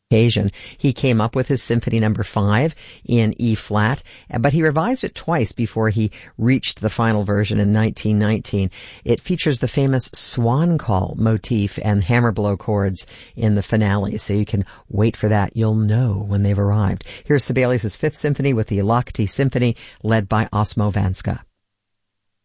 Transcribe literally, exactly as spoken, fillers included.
occasion. He came up with his Symphony Number Five in E flat, but he revised it twice before he reached the final version in nineteen nineteen. It features the famous swan call motif and hammer blow chords in the finale, so you can wait for that. You'll know when they've arrived. Here's Sibelius' Fifth Symphony with the Lahti Symphony, led by Osmo Vanska.